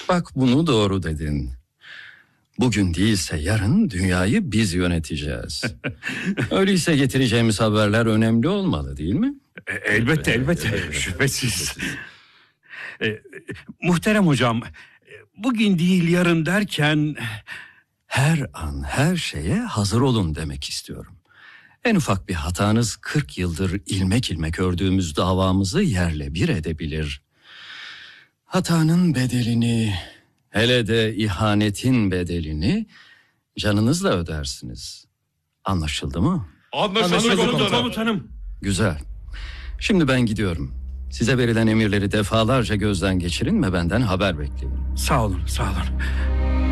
Bak bunu doğru dedin. Bugün değilse yarın dünyayı biz yöneteceğiz. Öyleyse getireceğimiz haberler önemli olmalı değil mi? Elbette. Şüphesiz. Muhterem hocam, bugün değil yarın derken... Her an her şeye hazır olun demek istiyorum. En ufak bir hatanız 40 yıldır ilmek ilmek ördüğümüz davamızı yerle bir edebilir. Hatanın bedelini, hele de ihanetin bedelini canınızla ödersiniz. Anlaşıldı mı? Anlaşıldı komutanım. Güzel. Şimdi ben gidiyorum. Size verilen emirleri defalarca gözden geçirin ve benden haber bekleyin. Sağ olun.